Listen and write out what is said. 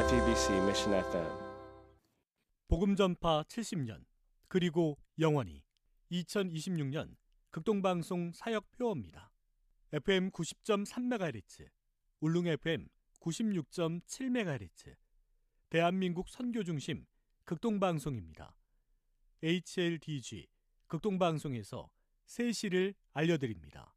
FEBC Mission FM. 복음 전파 70년 그리고 영원히 2026년 극동방송 사역 표어입니다. FM 90.3MHz, 울릉 FM 96.7MHz, 대한민국 선교중심 극동방송입니다. HLDG 극동방송에서 새 시를 알려드립니다.